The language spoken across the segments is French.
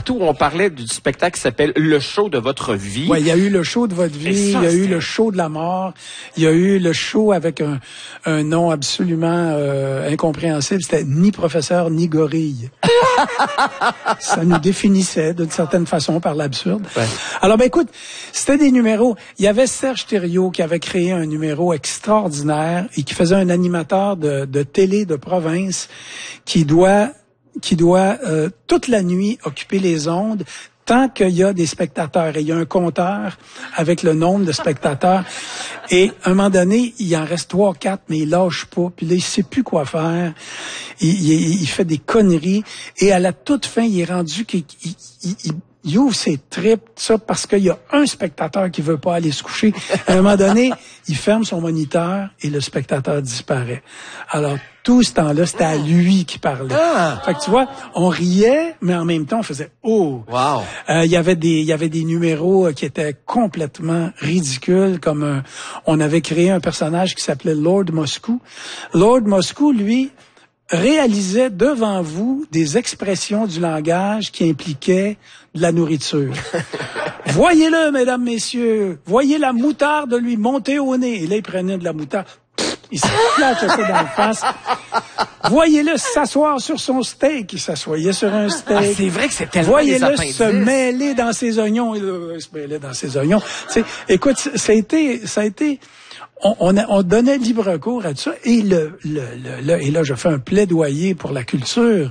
partout où on parlait du spectacle qui s'appelle Le show de votre vie. Ouais, il y a eu le show de votre vie, il y a eu le show de la mort, il y a eu le show avec un nom absolument incompréhensible. C'était ni professeur ni gorille. Ça nous définissait d'une certaine façon par l'absurde. Ouais. Alors, ben écoute, c'était des numéros. Il y avait Serge Thériault qui avait créé un numéro extraordinaire et qui faisait un animateur de télé de province qui doit toute la nuit occuper les ondes tant qu'il y a des spectateurs. Et il y a un compteur avec le nombre de spectateurs. Et à un moment donné, il en reste 3, 4, mais il lâche pas. Puis là, il sait plus quoi faire. Il fait des conneries. Et à la toute fin, il est rendu qu'il ouvre ses tripes, ça, parce qu'il y a un spectateur qui veut pas aller se coucher. À un moment donné, il ferme son moniteur et le spectateur disparaît. Alors, tout ce temps-là, c'était à lui qui parlait. Ah. Fait que tu vois, on riait, mais en même temps, on faisait « Oh! » Wow. Il y avait des numéros qui étaient complètement ridicules, comme on avait créé un personnage qui s'appelait Lord Moscou. Lord Moscou, lui, réalisait devant vous des expressions du langage qui impliquaient de la nourriture. Voyez-le, mesdames, messieurs. Voyez la moutarde lui monter au nez. Et là, il prenait de la moutarde. Il se flattait ça dans le face. Voyez-le s'asseoir sur son steak. Il s'assoyait sur un steak. Ah, c'est vrai que c'est tellement Voyez-le se mêler dans ses oignons. Il se mêlait dans ses oignons. T'sais, écoute, ça a été on donnait libre cours à tout ça. Et là, je fais un plaidoyer pour la culture.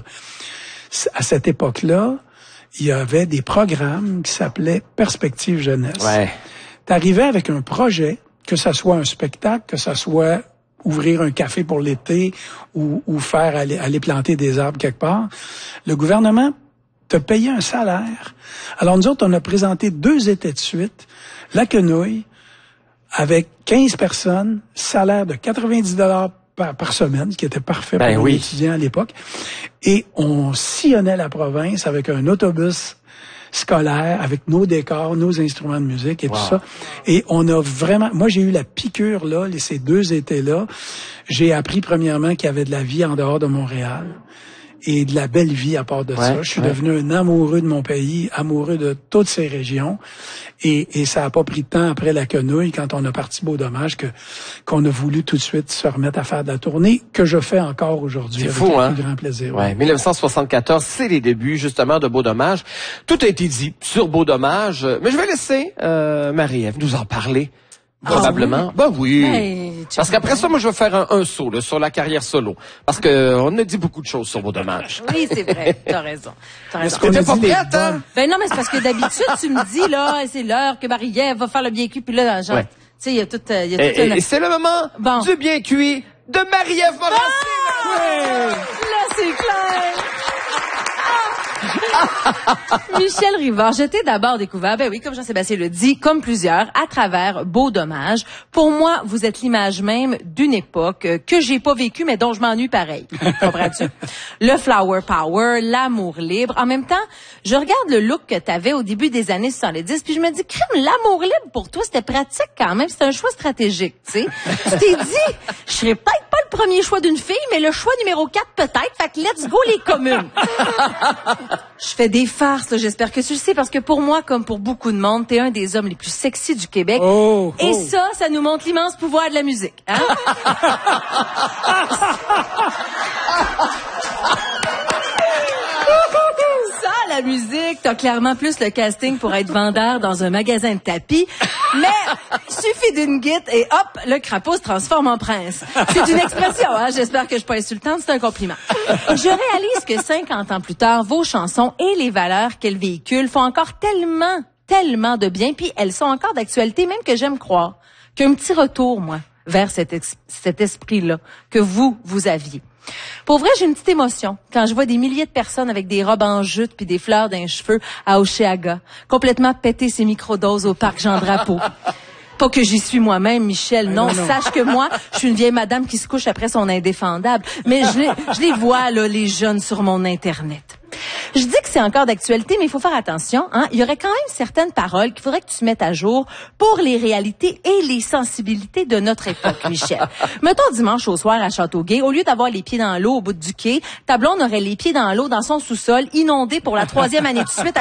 À cette époque-là, il y avait des programmes qui s'appelaient Perspective Jeunesse. Ouais. T'arrivais avec un projet, que ça soit un spectacle, que ça soit ouvrir un café pour l'été ou faire aller planter des arbres quelque part. Le gouvernement te payait un salaire. Alors nous autres, on a présenté 2 étés de suite, La Quenouille, avec 15 personnes, salaire de 90 $ par semaine, ce qui était parfait pour les étudiants à l'époque. Et on sillonnait la province avec un autobus scolaire, avec nos décors, nos instruments de musique et tout ça. Et on a vraiment... Moi, j'ai eu la piqûre, là, ces 2 étés-là. J'ai appris, premièrement, qu'il y avait de la vie en dehors de Montréal et de la belle vie à part de ça. Je suis devenu un amoureux de mon pays, amoureux de toutes ces régions. Et ça a pas pris de temps après La Quenouille, quand on a parti Beau Dommage, qu'on a voulu tout de suite se remettre à faire de la tournée, que je fais encore aujourd'hui. C'est fou, avec grand plaisir. Ouais. 1974, c'est les débuts, justement, de Beau Dommage. Tout a été dit sur Beau Dommage, mais je vais laisser Marie-Ève nous en parler. Probablement. Ah Ben oui. oui. Ben, parce qu'après ça, moi, je vais faire un saut là, sur la carrière solo. Parce que on a dit beaucoup de choses sur Beau Dommage. Oui, c'est vrai. T'as raison. Est-ce qu'on T'étais a pas dit les prête, hein? bonnes? Ben non, mais c'est parce que d'habitude, tu me dis, là, c'est l'heure que Marie-Ève va faire le bien cuit, puis là, genre, tu sais, il y a tout Et c'est le moment du bien cuit de Marie-Ève Morancy. Là, c'est clair. Michel Rivard, je t'ai d'abord découvert, ben oui, comme Jean-Sébastien le dit, comme plusieurs, à travers Beau Dommage. Pour moi, vous êtes l'image même d'une époque que j'ai pas vécue, mais dont je m'ennuie pareil. Comprends-tu? Le flower power, l'amour libre. En même temps, je regarde le look que t'avais au début des années 70, puis je me dis, crime, l'amour libre pour toi, c'était pratique quand même. C'était un choix stratégique, tu sais. Tu t'es dit, je serais peut-être pas le premier choix d'une fille, mais le choix numéro 4 peut-être. Fait que let's go les communes. Je fais des farces, là, j'espère que tu le sais, parce que pour moi, comme pour beaucoup de monde, t'es un des hommes les plus sexy du Québec. Et ça nous montre l'immense pouvoir de la musique. Hein? Ça, la musique, t'as clairement plus le casting pour être vendeur dans un magasin de tapis, mais suffit d'une guitare et hop, le crapaud se transforme en prince. C'est une expression, hein? J'espère que je suis pas insultante, c'est un compliment. Je réalise que 50 ans plus tard, vos chansons et les valeurs qu'elles véhiculent font encore tellement de bien, puis elles sont encore d'actualité, même que j'aime croire qu'un petit retour, moi, vers cet esprit-là que vous aviez. Pour vrai, j'ai une petite émotion quand je vois des milliers de personnes avec des robes en jute puis des fleurs dans les cheveux à Oshéaga, complètement péter ses microdoses au parc Jean-Drapeau. Pas que j'y suis moi-même, Michel. Non, sache que moi, je suis une vieille madame qui se couche après son indéfendable. Mais je les vois, là, les jeunes sur mon Internet. Je dis que c'est encore d'actualité, mais il faut faire attention. Hein? Il y aurait quand même certaines paroles qu'il faudrait que tu mettes à jour pour les réalités et les sensibilités de notre époque, Michel. Mettons dimanche au soir à Châteauguay, au lieu d'avoir les pieds dans l'eau au bout du quai, ta blonde aurait les pieds dans l'eau dans son sous-sol, inondé pour la 3e année de suite